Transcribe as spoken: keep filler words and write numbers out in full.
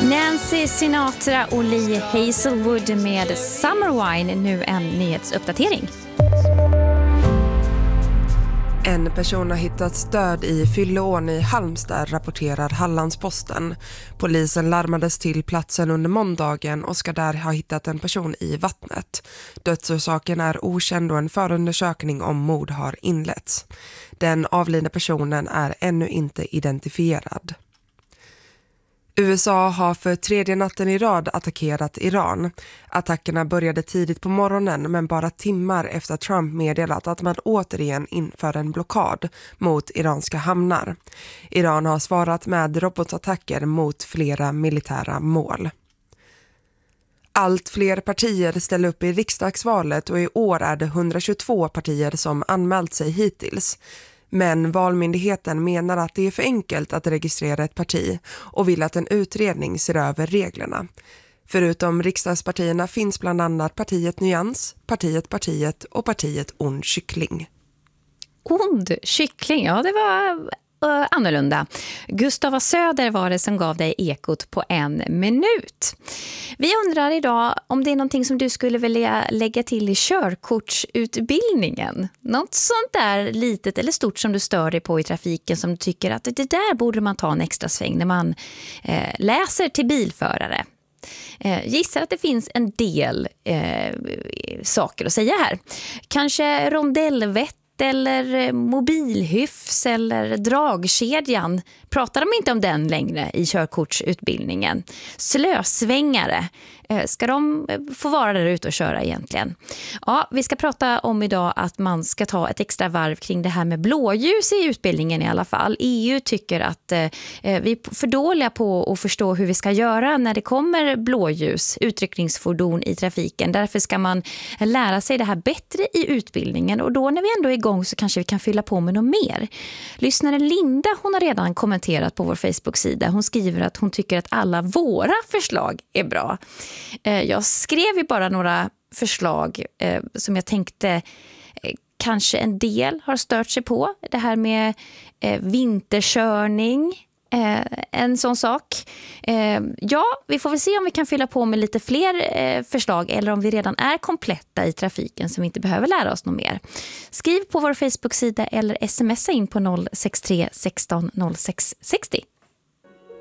Nancy Sinatra och Lee Hazelwood med Summer Wine. Nu en nyhetsuppdatering. En person har hittats död i Fylleån i Halmstad, rapporterar Hallandsposten. Polisen larmades till platsen under måndagen och ska där ha hittat en person i vattnet. Dödsorsaken är okänd och en förundersökning om mord har inletts. Den avlidna personen är ännu inte identifierad. U S A har för tredje natten i rad attackerat Iran. Attackerna började tidigt på morgonen men bara timmar efter att Trump meddelat att man återigen inför en blockad mot iranska hamnar. Iran har svarat med robotattacker mot flera militära mål. Allt fler partier ställer upp i riksdagsvalet och i år är det hundratjugotvå partier som anmält sig hittills. Men Valmyndigheten menar att det är för enkelt att registrera ett parti och vill att en utredning ser över reglerna. Förutom riksdagspartierna finns bland annat partiet Nyans, partiet Partiet och partiet Ond Kyckling. Ond Kyckling, ja det var uh, annorlunda. Gustav Söder var det som gav dig ekot på en minut. Vi undrar idag om det är någonting som du skulle vilja lägga till i körkortsutbildningen. Något sånt där litet eller stort som du stör dig på i trafiken som du tycker att det där borde man ta en extra sväng när man eh, läser till bilförare. Eh, gissar att det finns en del eh, saker att säga här. Kanske rondellvett eller mobilhyfs eller dragkedjan. Pratar de inte om den längre i körkortsutbildningen? Slösvängare. Ska de få vara där ute och köra egentligen? Ja, vi ska prata om idag att man ska ta ett extra varv kring det här med blåljus i utbildningen i alla fall. E U tycker att eh, vi är för dåliga på att förstå hur vi ska göra när det kommer blåljus, utryckningsfordon i trafiken. Därför ska man lära sig det här bättre i utbildningen och då när vi ändå är igång så kanske vi kan fylla på med något mer. Lyssnare Linda, hon har redan kommenterat på vår Facebook-sida. Hon skriver att hon tycker att alla våra förslag är bra. Jag skrev ju bara några förslag eh, som jag tänkte eh, kanske en del har stört sig på. Det här med eh, vinterkörning, eh, en sån sak. Eh, ja, vi får väl se om vi kan fylla på med lite fler eh, förslag eller om vi redan är kompletta i trafiken som vi inte behöver lära oss något mer. Skriv på vår Facebook-sida eller smsa in på noll sex tre sexton noll sex sextio.